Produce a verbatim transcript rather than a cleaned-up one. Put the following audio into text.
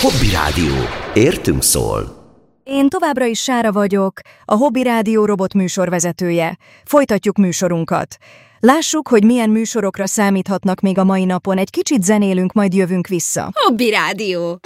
Hobby Rádió. Értünk szól. Én továbbra is Sára vagyok, a Hobby Rádió robot műsorvezetője. Folytatjuk műsorunkat. Lássuk, hogy milyen műsorokra számíthatnak még a mai napon. Egy kicsit zenélünk, majd jövünk vissza. Hobby Rádió.